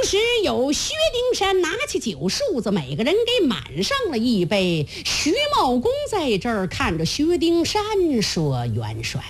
时有薛丁山拿起酒数子，每个人给满上了一杯。徐茂公在这儿看着薛丁山说：“元帅，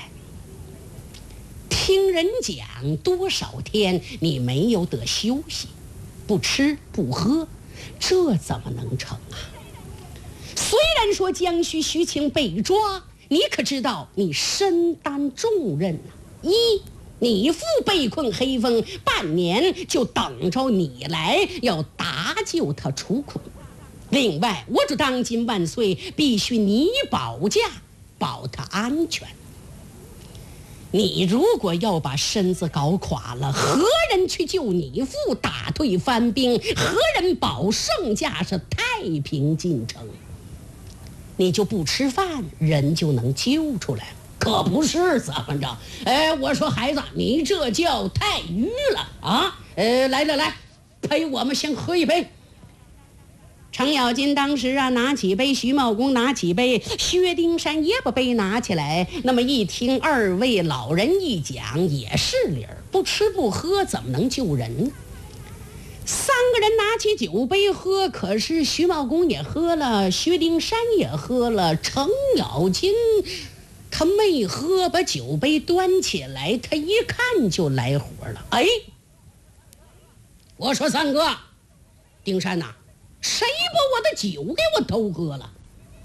听人讲多少天你没有得休息，不吃不喝，这怎么能成啊？虽然说江西徐庆被抓，你可知道你身担重任啊？你父被困黑风半年，就等着你来要搭救他出困。另外，我这当今万岁，必须你保驾，保他安全。你如果要把身子搞垮了，何人去救你父，打退番兵？何人保圣驾是太平进城？你就不吃饭，人就能救出来？可不是怎么着？我说孩子，你这叫太愚了啊！来，陪我们先喝一杯。程咬金当时拿起杯，徐茂公拿起杯，薛丁山也把杯拿起来。那么一听二位老人一讲，也是理儿，不吃不喝怎么能救人呢？三个人拿起酒杯喝，可是徐茂公也喝了，薛丁山也喝了，程咬金他没喝，把酒杯端起来，他一看就来火了。我说三哥，丁山呐，谁把我的酒给我偷喝了？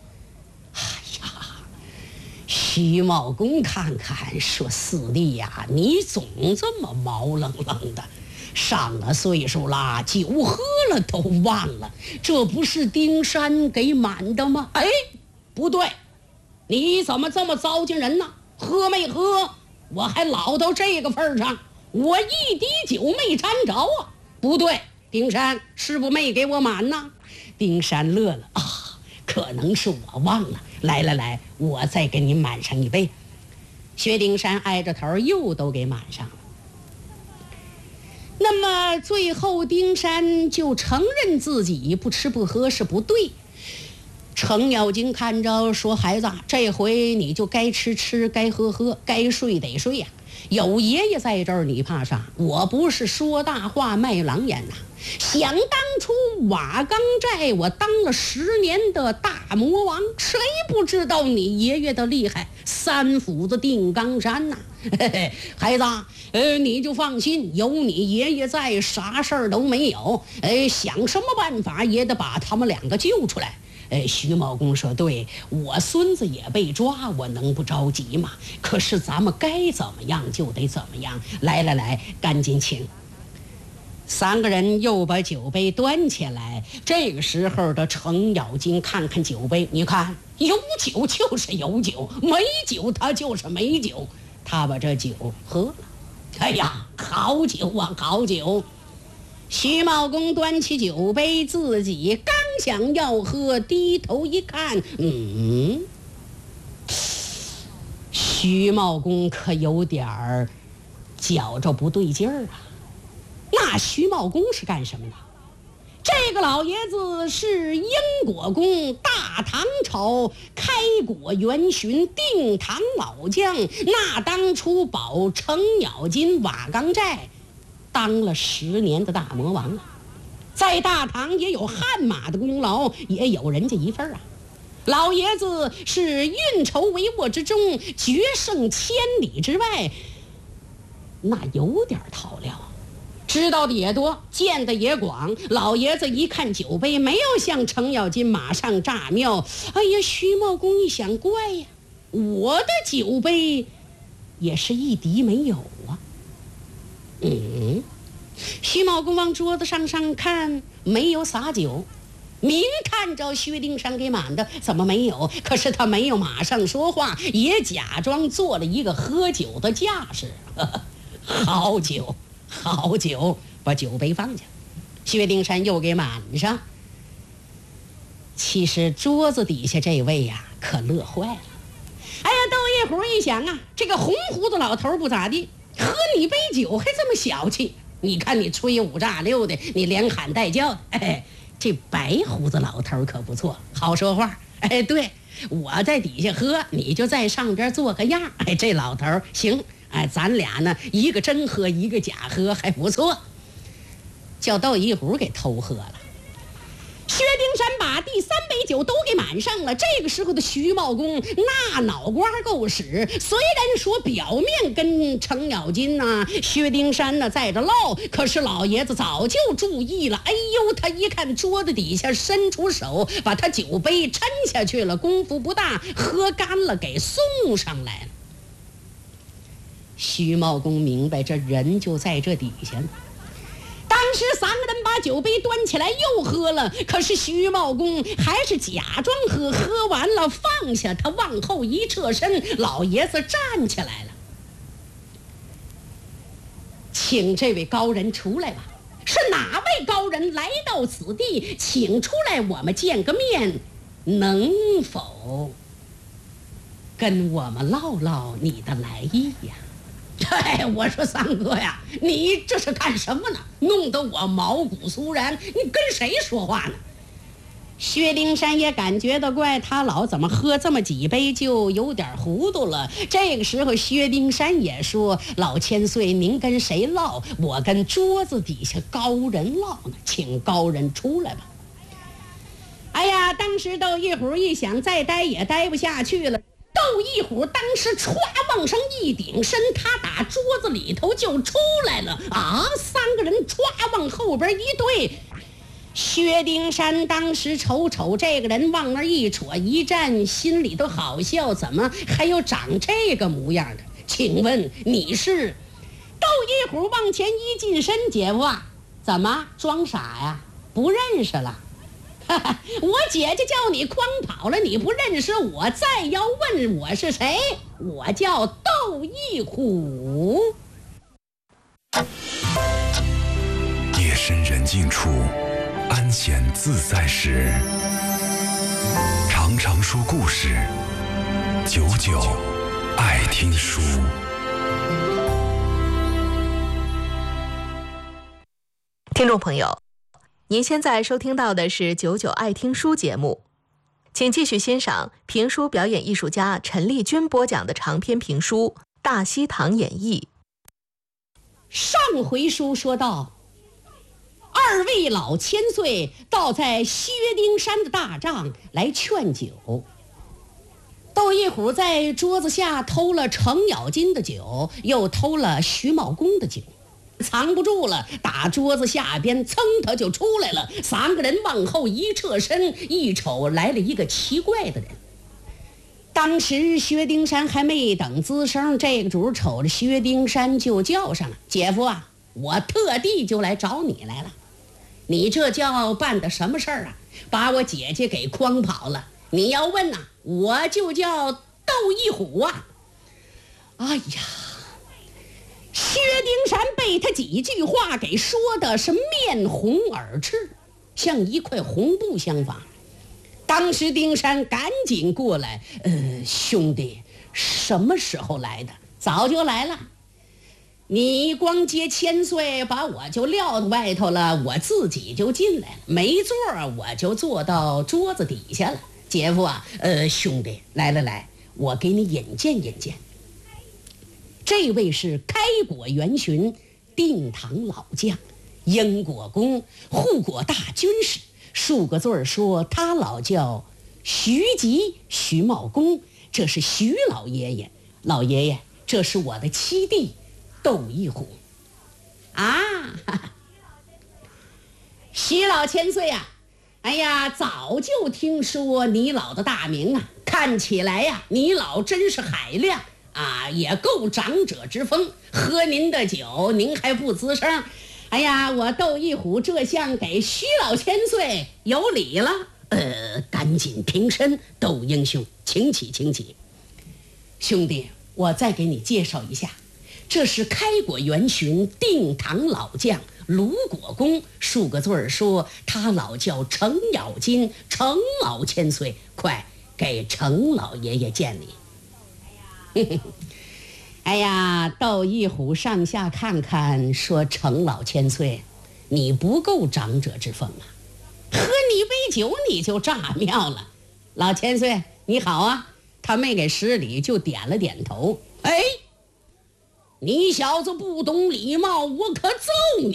徐茂公看看说：“四弟呀，你总这么毛愣愣的，上了岁数啦，酒喝了都忘了，这不是丁山给满的吗？”不对，你怎么这么糟践人呢？喝没喝？我还老到这个份上，我一滴酒没沾着啊！不对，丁山是不没给我满呢？丁山乐了可能是我忘了。来，我再给你满上一杯。薛丁山挨着头又都给满上了。那么最后丁山就承认自己不吃不喝是不对。程咬金看着说：“孩子，这回你就该吃吃，该喝喝，该睡得睡呀。有爷爷在这儿，你怕啥？我不是说大话卖狼烟呐。想当初瓦岗寨，我当了10年的大魔王，谁不知道你爷爷的厉害？三斧子定冈山呐！孩子，你就放心，有你爷爷在，啥事儿都没有。想什么办法也得把他们两个救出来。”徐茂公说：“对，我孙子也被抓，我能不着急吗？可是咱们该怎么样就得怎么样。来，赶紧请。”三个人又把酒杯端起来。这个时候的程咬金看看酒杯，你看，有酒就是有酒，没酒他就是没酒。他把这酒喝了。好酒啊，好酒！徐茂公端起酒杯，自己刚想要喝，低头一看，徐茂公可有点儿觉着不对劲儿啊。那徐茂公是干什么的？这个老爷子是英国公，大唐朝开国元勋，定唐老将，那当初保程咬金瓦岗寨当了10年的大魔王啊，在大唐也有汗马的功劳，也有人家一份啊。老爷子是运筹帷幄之中，决胜千里之外，那有点套料，知道的也多，见的也广。老爷子一看酒杯，没有向程咬金马上炸庙。徐茂公一想，怪呀，我的酒杯也是一滴没有啊。徐茂公往桌子上看，没有洒酒，明看着薛丁山给满的，怎么没有？可是他没有马上说话，也假装做了一个喝酒的架势。好酒，把酒杯放下，薛丁山又给满上。其实桌子底下这位呀，可乐坏了。窦一虎一想啊，这个红胡子老头不咋地，喝你杯酒还这么小气。你看你吹五炸六的，你连喊带叫的。这白胡子老头可不错，好说话。对，我在底下喝，你就在上边做个样。这老头行。咱俩呢，一个真喝，一个假喝，还不错。 叫窦一虎给偷喝了。薛丁山把第3杯酒都给满上了，这个时候的徐茂公那脑瓜够使，虽然说表面跟程咬金薛丁山在这唠，可是老爷子早就注意了。哎呦，他一看桌子底下伸出手，把他酒杯抻下去了，功夫不大，喝干了给送上来了。徐茂公明白这人就在这底下呢。当时3个人把酒杯端起来又喝了，可是徐茂公还是假装喝，喝完了放下，他往后一侧身，老爷子站起来了。请这位高人出来吧，是哪位高人来到此地？请出来，我们见个面，能否跟我们唠唠你的来意呀？我说三哥呀，你这是干什么呢？弄得我毛骨悚然，你跟谁说话呢？薛丁山也感觉到怪，他老怎么喝这么几杯就有点糊涂了。这个时候薛丁山也说，老千岁您跟谁唠？我跟桌子底下高人唠呢，请高人出来吧。哎呀，当时窦一虎一想，再待也待不下去了。窦一虎当时歘往上一顶身，他打桌子里头就出来了！3个人歘往后边一对。薛丁山当时瞅这个人，往那一戳一站，心里都好笑，怎么还有长这个模样的？请问你是？窦一虎往前一近身，姐夫怎么装傻呀？不认识了。我姐姐叫你诓跑了，你不认识我，再要问我是谁，我叫窦一虎。 夜深人静处，安闲自在时，常常说故事，久久爱听书。 听众朋友，您现在收听到的是九九爱听书节目，请继续欣赏评书表演艺术家陈丽君播讲的长篇评书《大西堂演义》。 上回书说到，2位老千岁倒在薛丁山的大帐来劝酒。窦一虎在桌子下偷了程咬金的酒，又偷了徐茂公的酒，藏不住了，打桌子下边噌他就出来了。3个人往后一侧身，一瞅来了一个奇怪的人。当时薛丁山还没等吱声，这个主瞅着薛丁山就叫上了：“姐夫我特地就来找你来了。你这叫办的什么事儿把我姐姐给诓跑了。你要问我就叫窦一虎哎呀，薛丁山被他几句话给说的是面红耳赤，像一块红布相仿。当时丁山赶紧过来，兄弟，什么时候来的？早就来了。你光接千岁，把我就撂到外头了，我自己就进来了，没座我就坐到桌子底下了。姐夫兄弟，来，我给你引荐引荐。这位是开国元勋，定唐老将，英国公，护国大军士，数个字说他老叫徐吉，徐茂公，这是徐老爷爷。老爷爷，这是我的七弟窦一虎徐老千岁哎呀，早就听说你老的大名看起来你老真是海量也够长者之风，喝您的酒您还不吱声。哎呀，我窦一虎这下给徐老千岁有礼了。赶紧平身，窦英雄，请起。兄弟，我再给你介绍一下，这是开国元勋，定唐老将，卢果公，数个字说他老叫程咬金，程老千岁，快给程老爷爷见礼。哎呀，窦一虎上下看看，说程老千岁，你不够长者之风喝你杯酒你就炸庙了。老千岁你好他没给施礼，就点了点头。你小子不懂礼貌，我可揍你